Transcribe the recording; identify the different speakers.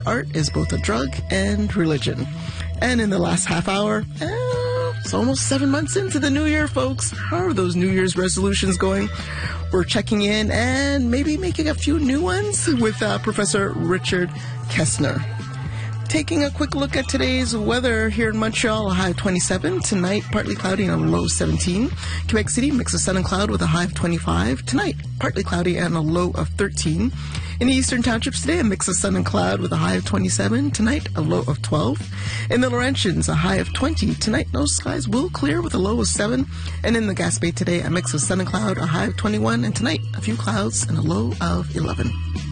Speaker 1: art is both a drug and religion. And in the last half hour, it's almost 7 months into the new year, folks. How are those New Year's resolutions going? We're checking in and maybe making a few new ones with Professor Richard Kessner. Taking a quick look at today's weather here in Montreal, a high of 27. Tonight, partly cloudy and a low of 17. Quebec City, mix of sun and cloud with a high of 25. Tonight, partly cloudy and a low of 13. In the Eastern Townships today, a mix of sun and cloud with a high of 27. Tonight, a low of 12. In the Laurentians, a high of 20. Tonight, those skies will clear with a low of 7. And in the Gaspé today, a mix of sun and cloud, a high of 21. And tonight, a few clouds and a low of 11.